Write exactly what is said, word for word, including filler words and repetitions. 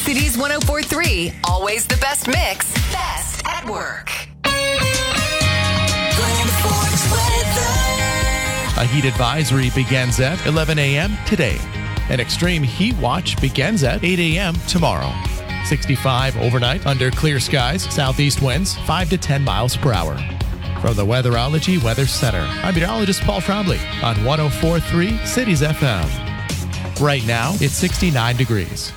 Cities one oh four point three. Always the best mix. Best at work. A heat advisory begins at eleven a.m. today. An extreme heat watch begins at eight a.m. tomorrow. sixty-five overnight under clear skies. Southeast winds five to ten miles per hour. From the Weatherology Weather Center, I'm meteorologist Paul Trombley on one oh four point three Cities F M. Right now, it's sixty-nine degrees.